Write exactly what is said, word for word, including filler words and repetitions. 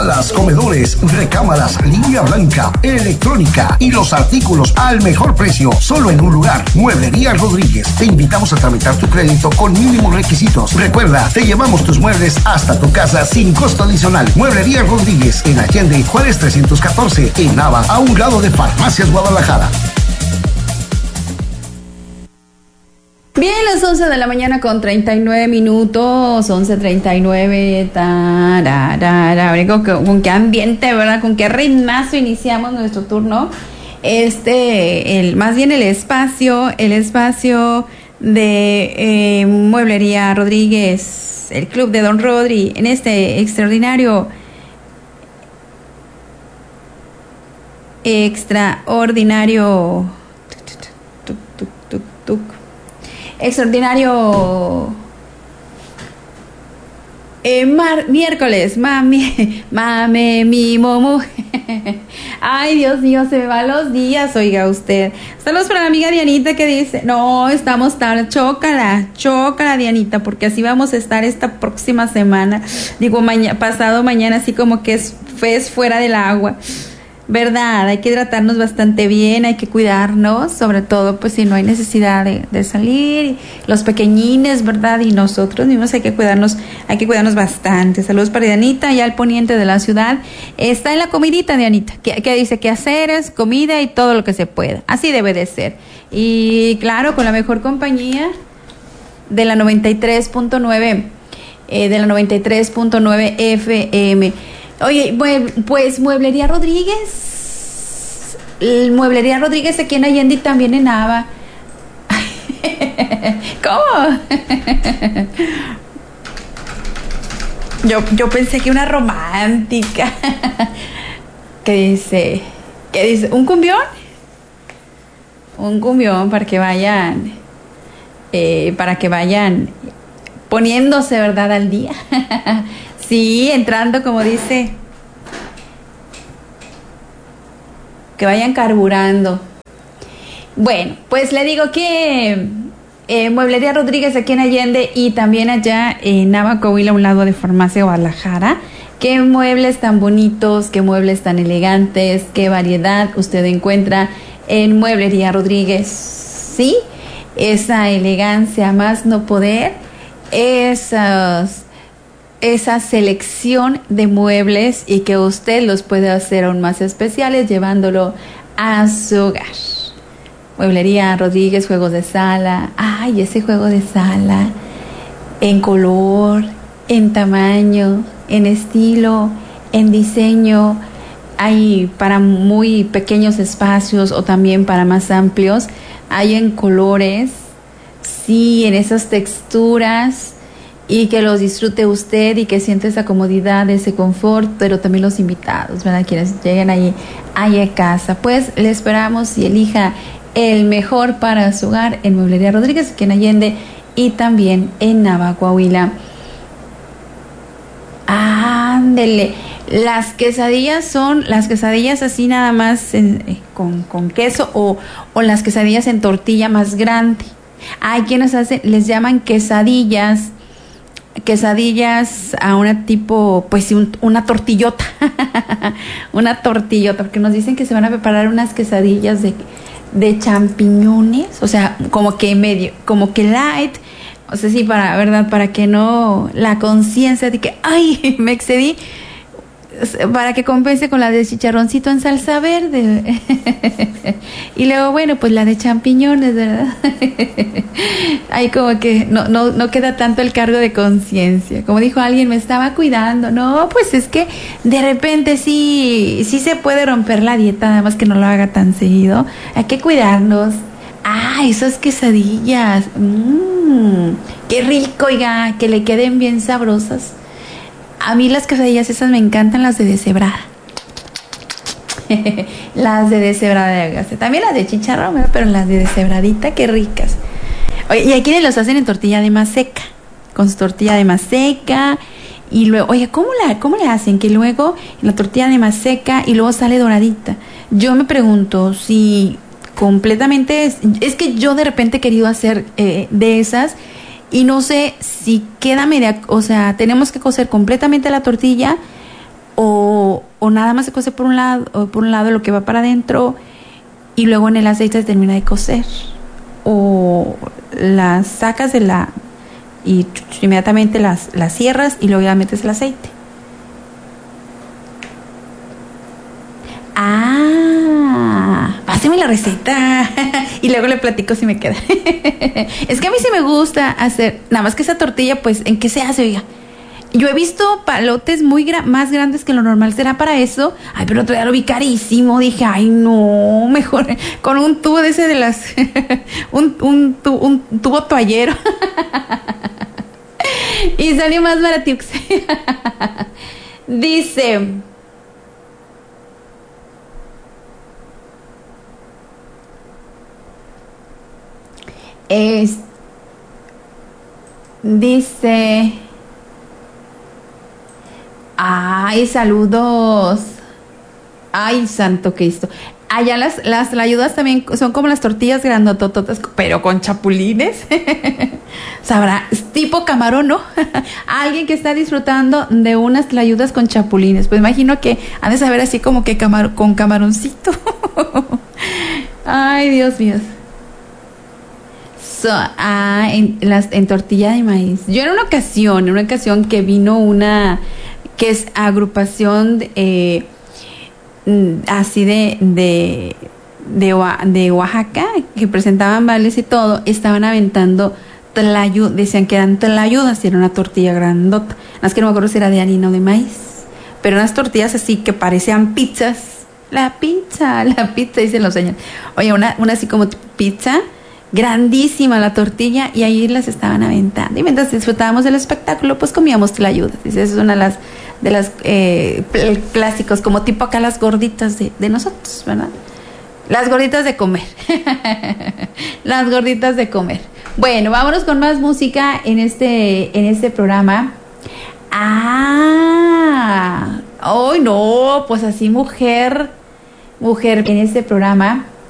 salas, comedores, recámaras, línea blanca, electrónica y los artículos al mejor precio, solo en un lugar. Mueblería Rodríguez. Te invitamos a tramitar tu crédito con mínimos requisitos. Recuerda, te llevamos tus muebles hasta tu casa sin costo adicional. Mueblería Rodríguez en Allende, Juárez trescientos catorce, en Nava, a un lado de Farmacias Guadalajara. Bien, las once de la mañana con treinta y nueve minutos, once treinta y nueve, con, con qué ambiente, ¿verdad? Con qué ritmazo iniciamos nuestro turno. Este, el, más bien el espacio, el espacio de eh, Mueblería Rodríguez, el club de Don Rodri, en este extraordinario, extraordinario, tuc, tuc, tuc, tuc, extraordinario eh, mar, miércoles, mami, mame, mi momo. Ay, Dios mío, se me van los días, oiga usted. Saludos para la amiga Dianita que dice, no, estamos tarde, chócala, chócala Dianita, porque así vamos a estar esta próxima semana, digo, mañana, pasado mañana, así como que es, es fuera del agua. ¿Verdad? Hay que hidratarnos bastante bien, hay que cuidarnos, sobre todo pues si no hay necesidad de, de salir, los pequeñines, ¿verdad? Y nosotros mismos hay que cuidarnos, hay que cuidarnos bastante. Saludos para Dianita, allá al poniente de la ciudad. Está en la comidita, Dianita, que, que dice que haceres, comida y todo lo que se pueda. Así debe de ser. Y claro, con la mejor compañía de la noventa y tres punto nueve, eh, de la noventa y tres punto nueve F M. Oye, pues Mueblería Rodríguez, Mueblería Rodríguez aquí en Allende y también en Nava. ¿Cómo? Yo, yo pensé que una romántica. ¿Qué dice? ¿Qué dice? ¿Un cumbión? Un cumbión para que vayan, eh, para que vayan poniéndose, ¿verdad?, al día. Sí, entrando, como dice, que vayan carburando. Bueno, pues le digo que eh, Mueblería Rodríguez aquí en Allende y también allá en Nava, Coahuila, a un lado de Farmacia Guadalajara. Qué muebles tan bonitos, qué muebles tan elegantes, qué variedad usted encuentra en Mueblería Rodríguez. Sí, esa elegancia más no poder, esas... esa selección de muebles y que usted los puede hacer aún más especiales llevándolo a su hogar. Mueblería Rodríguez, juegos de sala. Ay, ese juego de sala en color, en tamaño, en estilo, en diseño. Hay para muy pequeños espacios o también para más amplios. Hay en colores, sí, en esas texturas. Y que los disfrute usted y que siente esa comodidad, ese confort, pero también los invitados, ¿verdad? Quienes lleguen ahí, ahí a casa. Pues le esperamos y elija el mejor para su hogar en Mueblería Rodríguez, aquí en Allende y también en Nava, Coahuila. Ándele. Las quesadillas son las quesadillas así nada más en, eh, con, con queso o, o las quesadillas en tortilla más grande. Hay quienes hacen, les llaman quesadillas. quesadillas a una tipo, pues un, una tortillota, una tortillota, porque nos dicen que se van a preparar unas quesadillas de, de champiñones, o sea, como que medio, como que light, o sea, sí, para, ¿verdad? Para que no la conciencia de que, ay, me excedí, para que compense con la de chicharroncito en salsa verde. Y luego, bueno, pues la de champiñones, ¿verdad? Ahí como que no, no, no queda tanto el cargo de conciencia. Como dijo alguien, me estaba cuidando. No, pues es que de repente sí, sí se puede romper la dieta, nada más que no lo haga tan seguido. Hay que cuidarnos. Ah, esas quesadillas. Mmm, qué rico, oiga, que le queden bien sabrosas. A mí las quesadillas esas me encantan, las de deshebrada. Las de deshebrada. También las de chicharrón, ¿verdad? Pero las de deshebradita, qué ricas. Oye, y aquí los hacen en tortilla de maseca. Con su tortilla de maseca. Y luego, oye, ¿cómo la, cómo le hacen? Que luego en la tortilla de maseca y luego sale doradita. Yo me pregunto si completamente... Es, es que yo de repente he querido hacer eh, de esas... Y no sé si queda media, o sea, tenemos que cocer completamente la tortilla o, o nada más se cose por un lado, o por un lado lo que va para adentro y luego en el aceite se termina de cocer, o las sacas de la y inmediatamente las, las cierras y luego ya metes el aceite. Ah, pásame la receta y luego le platico si me queda. Es que a mí sí me gusta hacer, nada más que esa tortilla, pues, ¿en qué se hace, oiga? Yo he visto palotes muy gra- más grandes que lo normal, ¿será para eso? Ay, pero todavía lo vi carísimo, dije, ay, no, mejor con un tubo de ese de las, un, un, tu, un tubo toallero. Y salió más baratix. Dice... Es, dice, ay, saludos, ay, santo Cristo. Allá las, las tlayudas también son como las tortillas grandotototas, pero con chapulines. Sabrá, tipo camarón, ¿no? Alguien que está disfrutando de unas tlayudas con chapulines. Pues imagino que han de saber así como que camar, con camaroncito. Ay, Dios mío. So, ah, en, las, en tortilla de maíz. Yo en una ocasión, en una ocasión que vino una, que es agrupación de, eh, así de, de, de, de Oaxaca, que presentaban bailes y todo, estaban aventando tlayudas, decían que eran tlayudas y era una tortilla grandota. Más que no me acuerdo si era de harina o de maíz, pero unas tortillas así que parecían pizzas. La pizza, la pizza, dicen los señores. Oye, una, una así como pizza, grandísima la tortilla, y ahí las estaban aventando. Y mientras disfrutábamos del espectáculo, pues comíamos tlayudas. Esa es una de las, de las eh, clásicos, como tipo acá las gorditas de, de nosotros, ¿verdad? Las gorditas de comer. Las gorditas de comer. Bueno, vámonos con más música en este, en este programa. Ah, hoy oh, no, pues así mujer, mujer en este programa.